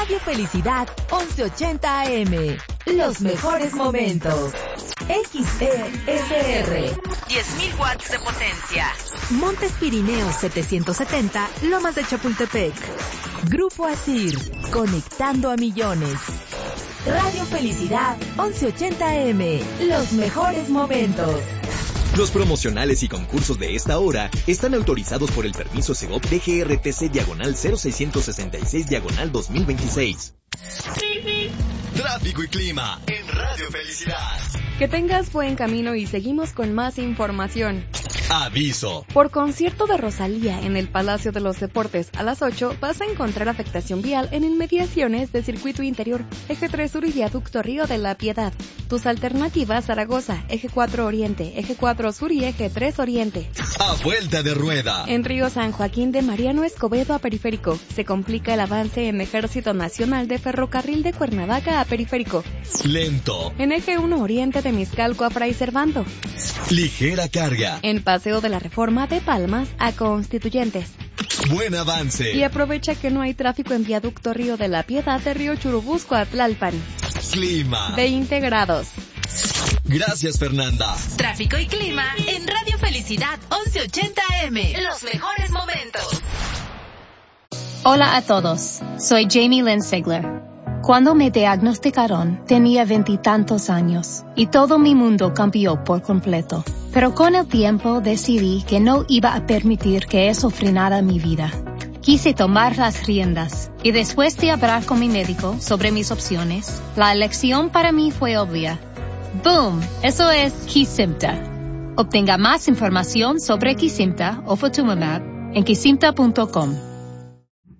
Radio Felicidad 1180 AM. Los mejores momentos. XESR. 10.000 watts de potencia. Montes Pirineos 770, Lomas de Chapultepec. Grupo Asir, conectando a millones. Radio Felicidad 1180 AM. Los mejores momentos. Los promocionales y concursos de esta hora están autorizados por el permiso Segov DGRTC/0666/2026. Tráfico y clima en Radio Felicidad. Que tengas buen camino y seguimos con más información. Aviso. Por concierto de Rosalía en el Palacio de los Deportes a las 8 vas a encontrar afectación vial en inmediaciones de Circuito Interior, Eje 3 Sur y Viaducto Río de la Piedad. Tus alternativas: Zaragoza, Eje 4 Oriente, Eje 4 Sur y Eje 3 Oriente. A vuelta de rueda. En Río San Joaquín de Mariano Escobedo a Periférico. Se complica el avance en Ejército Nacional de Ferrocarril de Cuernavaca a Periférico. Lento. En Eje 1 Oriente de Miscalco a Fray Servando. Ligera carga. En Paseo de la Reforma de Palmas a Constituyentes. Buen avance. Y aprovecha que no hay tráfico en Viaducto Río de la Piedad de Río Churubusco a Tlalpan. Clima. 20 grados. Gracias, Fernanda. Tráfico y clima en Radio Felicidad 1180 AM. Los mejores momentos. Hola a todos, soy Jamie Lynn Sigler. Cuando me diagnosticaron, tenía 20 y tantos años, y todo mi mundo cambió por completo. Pero con el tiempo decidí que no iba a permitir que eso frenara mi vida. Quise tomar las riendas, y después de hablar con mi médico sobre mis opciones, la elección para mí fue obvia. ¡Boom! Eso es Kesimpta. Obtenga más información sobre Kesimpta o Ofatumumab en kesimpta.com.